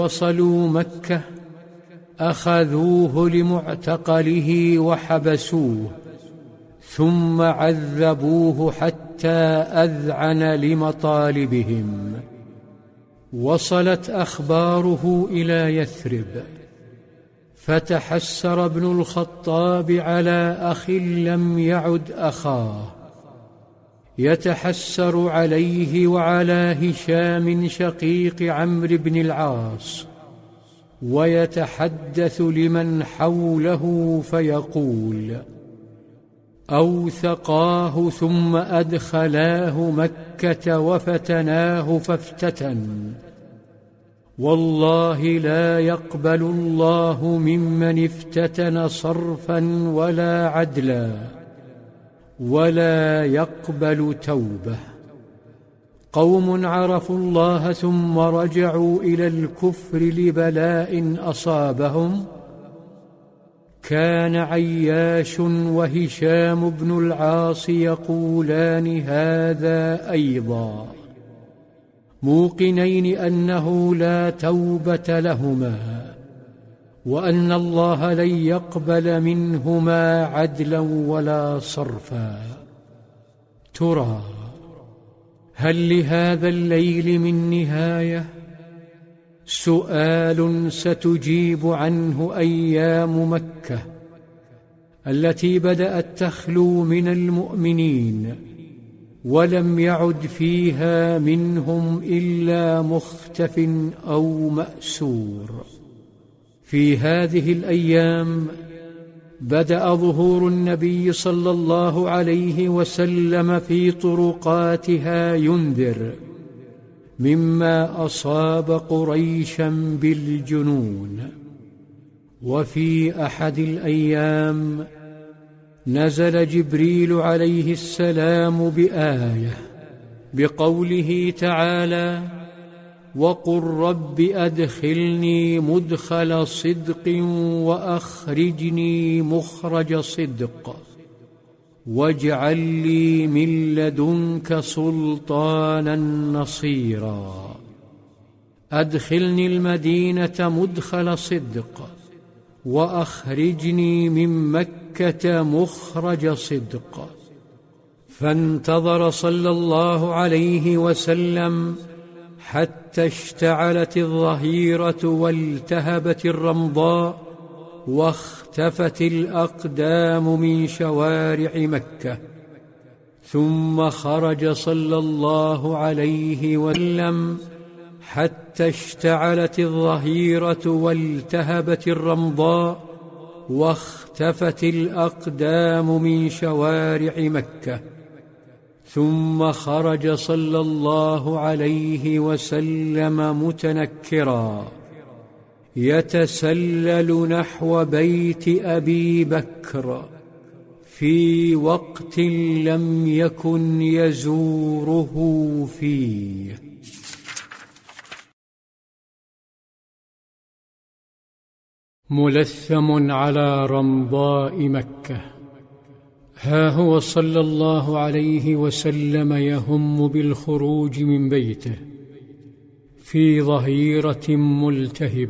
وصلوا مكة أخذوه لمعتقله وحبسوه، ثم عذبوه حتى أذعن لمطالبهم. وصلت أخباره إلى يثرب، فتحسر ابن الخطاب على أخ لم يعد أخاه، يتحسر عليه وعلى هشام شقيق عمرو بن العاص، ويتحدث لمن حوله فيقول: أوثقاه ثم أدخلاه مكة وفتناه فافتتن، والله لا يقبل الله ممن افتتن صرفا ولا عدلا، ولا يقبل توبة. قوم عرفوا الله ثم رجعوا إلى الكفر لبلاء أصابهم، كان عياش وهشام بن العاص يقولان هذا أيضا، موقنين أنه لا توبة لهما، وأن الله لن يقبل منهما عدلا ولا صرفا. ترى هل لهذا الليل من نهاية؟ سؤال ستجيب عنه أيام مكة التي بدأت تخلو من المؤمنين، ولم يعد فيها منهم إلا مختف أو مأسور. في هذه الأيام بدأ ظهور النبي صلى الله عليه وسلم في طرقاتها ينذر مما أصاب قريشا بالجنون. وفي أحد الأيام نزل جبريل عليه السلام بآية بقوله تعالى: وقل رب أدخلني مدخل صدق وأخرجني مخرج صدق واجعل لي من لدنك سلطانا نصيرا. أدخلني المدينة مدخل صدق وأخرجني من مكة مخرج صدق. فانتظر صلى الله عليه وسلم حتى اشتعلت الظهيرة والتهبت الرمضاء واختفت الأقدام من شوارع مكة، ثم خرج صلى الله عليه وسلم حتى اشتعلت الظهيرة والتهبت الرمضاء واختفت الأقدام من شوارع مكة، ثم خرج صلى الله عليه وسلم متنكرا يتسلل نحو بيت أبي بكر في وقت لم يكن يزوره فيه. ملثم على رمضاء مكة، ها هو صلى الله عليه وسلم يهم بالخروج من بيته في ظهيرة ملتهبة،